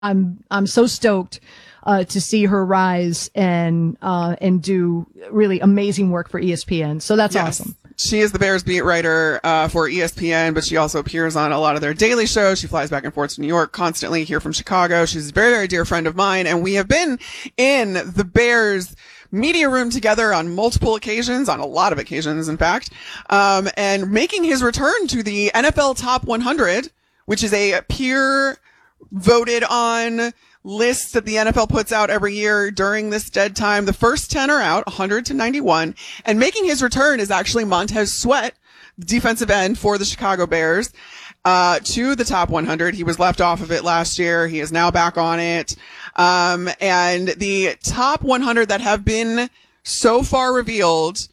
I'm so stoked to see her rise and do really amazing work for ESPN. So that's awesome. She is the Bears beat writer for ESPN, but she also appears on a lot of their daily shows. She flies back and forth to New York constantly, here from Chicago. She's a very, very dear friend of mine, and we have been in the Bears media room together on multiple occasions, on a lot of occasions, in fact, and making his return to the NFL Top 100, which is a peer voted on list that the NFL puts out every year during this dead time. The first 10 are out, 100 to 91. And making his return is actually Montez Sweat, defensive end for the Chicago Bears, to the top 100. He was left off of it last year. He is now back on it. And the top 100 that have been so far revealed,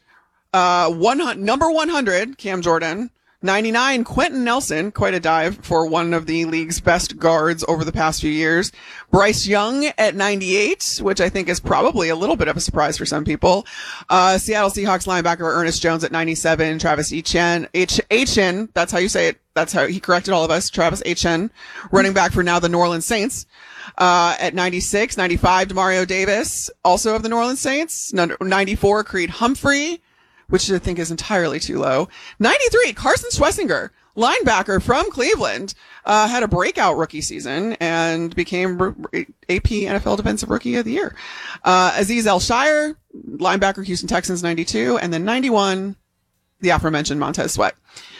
number 100, Cam Jordan. 99, Quentin Nelson, quite a dive for one of the league's best guards over the past few years. Bryce Young at 98, which I think is probably a little bit of a surprise for some people. Seattle Seahawks linebacker Ernest Jones at 97, Travis Etienne, that's how you say it. That's how he corrected all of us. Travis Etienne, running back for now the New Orleans Saints, at 96. 95, Demario Davis, also of the New Orleans Saints. 94, Creed Humphrey, which I think is entirely too low. 93, Carson Schwessinger, linebacker from Cleveland, had a breakout rookie season and became AP NFL Defensive Rookie of the Year. Azeez El-Shire, linebacker, Houston Texans, 92. And then 91, the aforementioned Montez Sweat.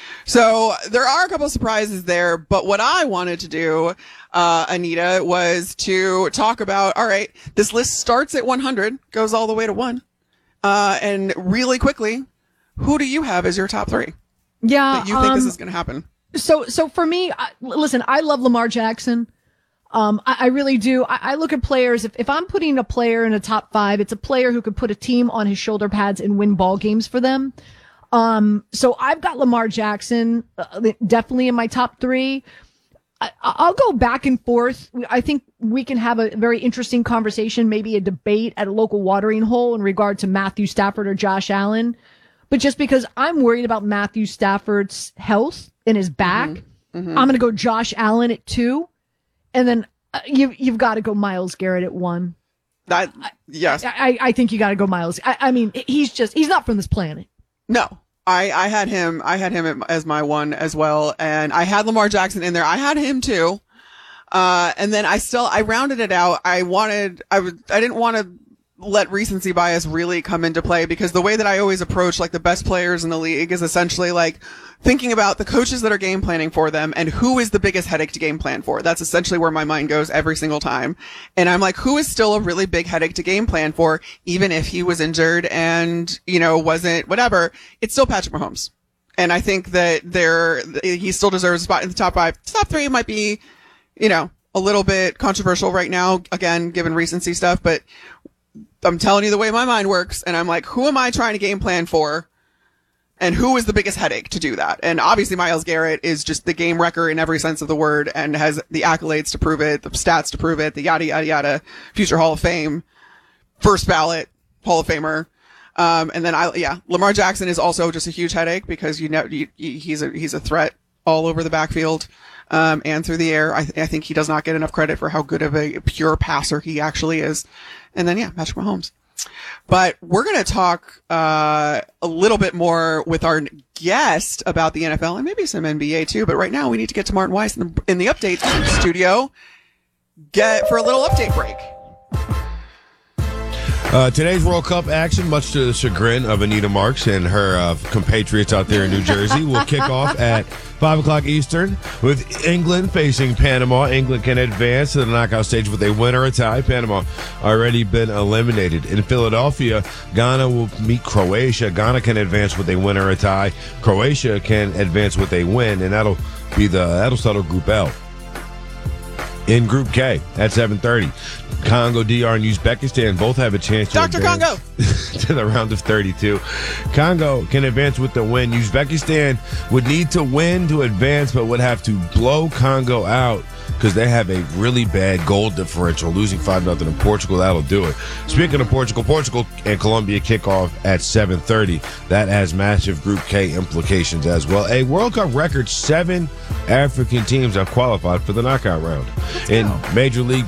So there are a couple of surprises there, but what I wanted to do, Anita, was to talk about, all right, this list starts at 100, goes all the way to 1. And really quickly, who do you have as your top 3? Yeah. That you think this is going to happen? So for me, listen, I love Lamar Jackson. I really do. I look at players. If I'm putting a player in a top 5, it's a player who could put a team on his shoulder pads and win ball games for them. So I've got Lamar Jackson, definitely in my top 3. I'll go back and forth. I think we can have a very interesting conversation, maybe a debate at a local watering hole in regard to Matthew Stafford or Josh Allen. But just because I'm worried about Matthew Stafford's health in his back, I'm going to go Josh Allen at 2. And then you've got to go Myles Garrett at 1. Yes. I think you got to go Myles. I mean, he's not from this planet. No. I had him as my 1 as well. And I had Lamar Jackson in there. I had him too. And then I rounded it out. I didn't want to let recency bias really come into play, because the way that I always approach like the best players in the league is essentially like thinking about the coaches that are game planning for them and who is the biggest headache to game plan for. That's essentially where my mind goes every single time. And I'm like, who is still a really big headache to game plan for, even if he was injured and, wasn't whatever, it's still Patrick Mahomes. And I think that he still deserves a spot in the top 5. Top 3 might be, a little bit controversial right now, again, given recency stuff, but I'm telling you the way my mind works, and I'm like, who am I trying to game plan for? And who is the biggest headache to do that? And obviously Myles Garrett is just the game wrecker in every sense of the word and has the accolades to prove it, the stats to prove it, the yada, yada, yada, future Hall of Fame, first ballot Hall of Famer. And then Lamar Jackson is also just a huge headache because he's a threat all over the backfield, and through the air. I think he does not get enough credit for how good of a pure passer he actually is. And then, Patrick Mahomes. But we're going to talk a little bit more with our guest about the NFL and maybe some NBA too. But right now we need to get to Martin Weiss in the update studio for a little update break. Today's World Cup action, much to the chagrin of Anita Marks and her compatriots out there in New Jersey, will kick off at 5 o'clock Eastern with England facing Panama. England can advance to the knockout stage with a win or a tie. Panama already been eliminated. In Philadelphia, Ghana will meet Croatia. Ghana can advance with a win or a tie. Croatia can advance with a win, and that'll settle Group L. In Group K at 7:30, Congo, DR, and Uzbekistan both have a chance to advance to the round of 32. Congo can advance with the win. Uzbekistan would need to win to advance, but would have to blow Congo out because they have a really bad goal differential, losing 5-0 in Portugal. That'll do it. Speaking of Portugal and Colombia kick off at 7:30. That has massive Group K implications as well. A World Cup record, 7 African teams have qualified for the knockout round. In Major League